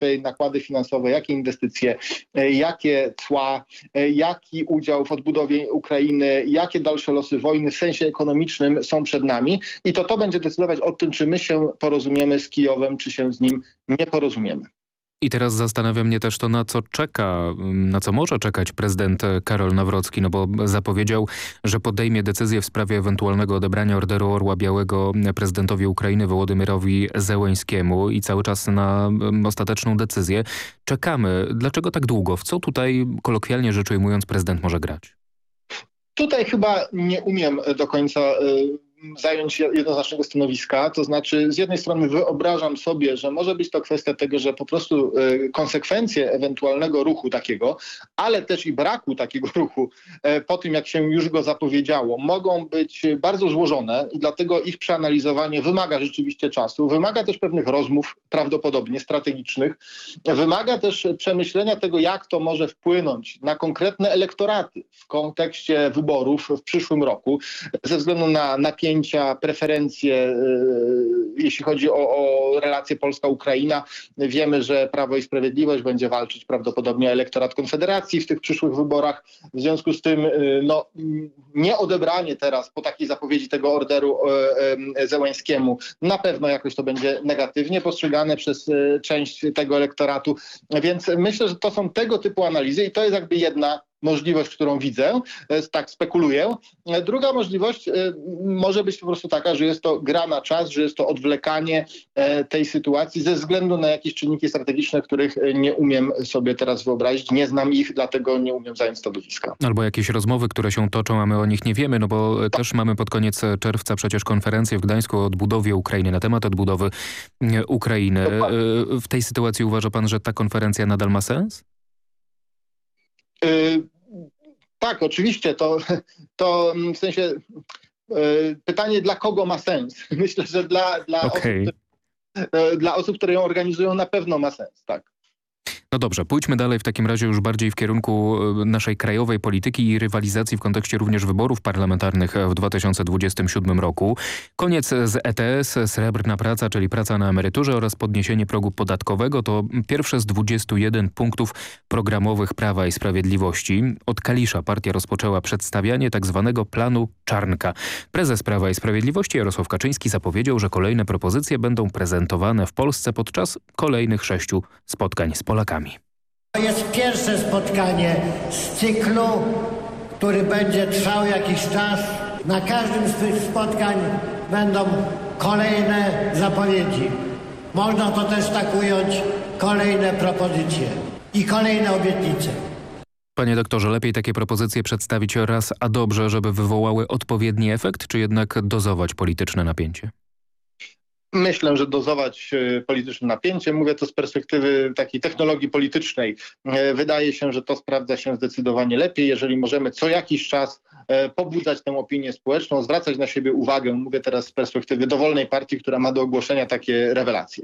jakie nakłady finansowe, jakie inwestycje, jakie cła, jaki udział w odbudowie Ukrainy, jakie dalsze losy wojny w sensie ekonomicznym są przed nami. I to będzie decydować o tym, czy my się porozumiemy z Kijowem, czy się z nim nie porozumiemy. I teraz zastanawia mnie też to, na co czeka, na co może czekać prezydent Karol Nawrocki, no bo zapowiedział, że podejmie decyzję w sprawie ewentualnego odebrania Orderu Orła Białego prezydentowi Ukrainy Wołodymyrowi Zełenskiemu i cały czas na ostateczną decyzję czekamy. Dlaczego tak długo? W co tutaj, kolokwialnie rzecz ujmując, prezydent może grać? Tutaj chyba nie umiem do końca zająć jednoznacznego stanowiska. To znaczy, z jednej strony wyobrażam sobie, że może być to kwestia tego, że po prostu konsekwencje ewentualnego ruchu takiego, ale też i braku takiego ruchu po tym, jak się już go zapowiedziało, mogą być bardzo złożone i dlatego ich przeanalizowanie wymaga rzeczywiście czasu, wymaga też pewnych rozmów, prawdopodobnie strategicznych, wymaga też przemyślenia tego, jak to może wpłynąć na konkretne elektoraty w kontekście wyborów w przyszłym roku, ze względu na napięcia, preferencje, jeśli chodzi o relacje Polska-Ukraina. Wiemy, że Prawo i Sprawiedliwość będzie walczyć prawdopodobnie o elektorat Konfederacji w tych przyszłych wyborach. W związku z tym nie odebranie teraz po takiej zapowiedzi tego orderu Zełenskiemu na pewno jakoś to będzie negatywnie postrzegane przez część tego elektoratu. Więc myślę, że to są tego typu analizy i to jest jakby jedna możliwość, którą widzę, tak spekuluję. Druga możliwość może być po prostu taka, że jest to gra na czas, że jest to odwlekanie tej sytuacji ze względu na jakieś czynniki strategiczne, których nie umiem sobie teraz wyobrazić. Nie znam ich, dlatego nie umiem zająć stanowiska. Albo jakieś rozmowy, które się toczą, a my o nich nie wiemy, no bo też mamy pod koniec czerwca przecież konferencję w Gdańsku o odbudowie Ukrainy, na temat odbudowy Ukrainy. W tej sytuacji uważa pan, że ta konferencja nadal ma sens? Tak, oczywiście. To w sensie pytanie, dla kogo ma sens. Myślę, że dla osób, które ją organizują, na pewno ma sens, tak. No dobrze, pójdźmy dalej w takim razie już bardziej w kierunku naszej krajowej polityki i rywalizacji w kontekście również wyborów parlamentarnych w 2027 roku. Koniec z ETS, srebrna praca, czyli praca na emeryturze oraz podniesienie progu podatkowego to pierwsze z 21 punktów programowych Prawa i Sprawiedliwości. Od Kalisza partia rozpoczęła przedstawianie tzw. planu Czarnka. Prezes Prawa i Sprawiedliwości Jarosław Kaczyński zapowiedział, że kolejne propozycje będą prezentowane w Polsce podczas kolejnych 6 spotkań z Polakami. To jest pierwsze spotkanie z cyklu, który będzie trwał jakiś czas. Na każdym z tych spotkań będą kolejne zapowiedzi. Można to też tak ująć, kolejne propozycje i kolejne obietnice. Panie doktorze, lepiej takie propozycje przedstawić raz a dobrze, żeby wywołały odpowiedni efekt, czy jednak dozować polityczne napięcie? Myślę, że dozować polityczne napięcie. Mówię to z perspektywy takiej technologii politycznej. Wydaje się, że to sprawdza się zdecydowanie lepiej, jeżeli możemy co jakiś czas pobudzać tę opinię społeczną, zwracać na siebie uwagę. Mówię teraz z perspektywy dowolnej partii, która ma do ogłoszenia takie rewelacje.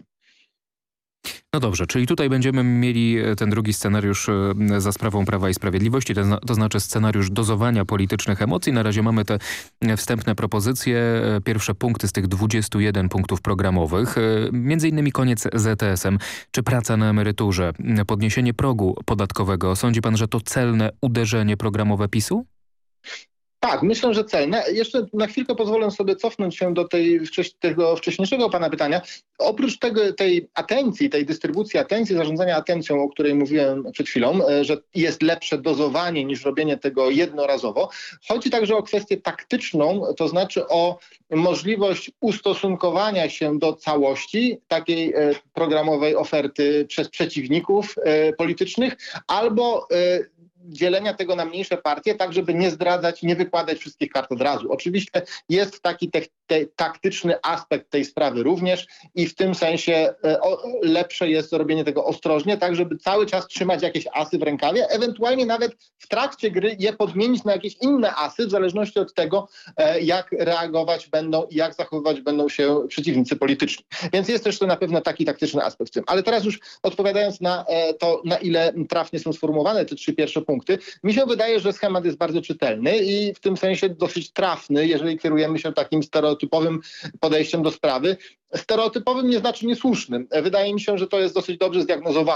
No dobrze, czyli tutaj będziemy mieli ten drugi scenariusz za sprawą Prawa i Sprawiedliwości, to znaczy scenariusz dozowania politycznych emocji. Na razie mamy te wstępne propozycje, pierwsze punkty z tych 21 punktów programowych, między innymi koniec z ETS-em, czy praca na emeryturze, podniesienie progu podatkowego. Sądzi pan, że to celne uderzenie programowe PiS-u? Tak, myślę, że celne. Jeszcze na chwilkę pozwolę sobie cofnąć się do tego wcześniejszego pana pytania. Oprócz tej atencji, tej dystrybucji atencji, zarządzania atencją, o której mówiłem przed chwilą, że jest lepsze dozowanie niż robienie tego jednorazowo, chodzi także o kwestię taktyczną, to znaczy o możliwość ustosunkowania się do całości takiej programowej oferty przez przeciwników politycznych albo dzielenia tego na mniejsze partie, tak żeby nie zdradzać, nie wykładać wszystkich kart od razu. Oczywiście jest taki taktyczny aspekt tej sprawy również i w tym sensie lepsze jest robienie tego ostrożnie, tak żeby cały czas trzymać jakieś asy w rękawie, ewentualnie nawet w trakcie gry je podmienić na jakieś inne asy, w zależności od tego, jak reagować będą i jak zachowywać będą się przeciwnicy polityczni. Więc jest też to na pewno taki taktyczny aspekt w tym. Ale teraz już odpowiadając na to, na ile trafnie są sformułowane te 3 pierwsze punkty, punkty. Mi się wydaje, że schemat jest bardzo czytelny i w tym sensie dosyć trafny, jeżeli kierujemy się takim stereotypowym podejściem do sprawy. Stereotypowym nie znaczy niesłusznym. Wydaje mi się, że to jest dosyć dobrze zdiagnozowane.